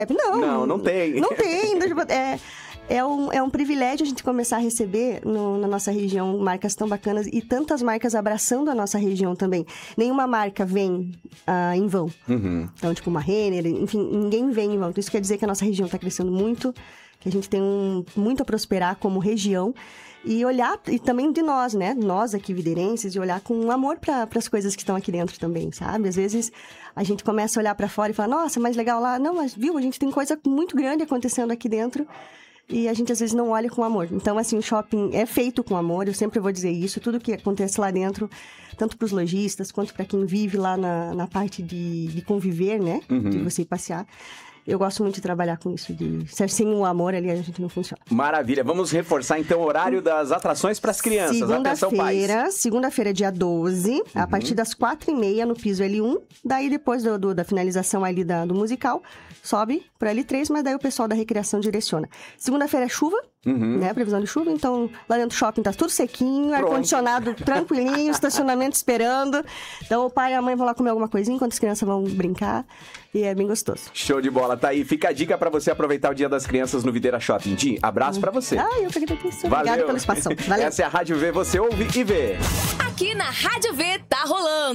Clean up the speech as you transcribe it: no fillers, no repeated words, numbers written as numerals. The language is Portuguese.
Não tem. Não tem. É um privilégio a gente começar a receber na nossa região marcas tão bacanas e tantas marcas abraçando a nossa região também. Nenhuma marca vem em vão. Uhum. Então, tipo uma Renner, enfim, ninguém vem em vão. Então, isso quer dizer que a nossa região está crescendo muito, que a gente tem muito a prosperar como região. E olhar, e também de nós, né? Nós aqui, videirenses, de olhar com amor para as coisas que estão aqui dentro também, sabe? Às vezes a gente começa a olhar para fora e fala, nossa, mais legal lá. Não, mas viu, a gente tem coisa muito grande acontecendo aqui dentro e a gente às vezes não olha com amor. Então, assim, o shopping é feito com amor, eu sempre vou dizer isso. Tudo que acontece lá dentro, tanto para os lojistas quanto para quem vive lá na parte de conviver, né? Uhum. De você ir passear. Eu gosto muito de trabalhar com isso, de ser sem o amor ali a gente não funciona. Maravilha. Vamos reforçar então o horário das atrações para as crianças. Atenção, pais. Segunda-feira, dia 12, a partir das 4h30 no piso L1. Daí depois da finalização ali do musical, sobe para L3, mas daí o pessoal da recreação direciona. Segunda-feira é chuva, né? Previsão de chuva, então lá dentro do shopping tá tudo sequinho, ar-condicionado tranquilinho, estacionamento esperando. Então o pai e a mãe vão lá comer alguma coisinha enquanto as crianças vão brincar. E é bem gostoso. Show de bola, tá aí. Fica a dica pra você aproveitar o Dia das Crianças no Videira Shopping. Tim, abraço pra você. Eu que agradeço. Obrigada pelo espaço. Valeu. Essa é a Rádio V, você ouve e vê. Aqui na Rádio V tá rolando.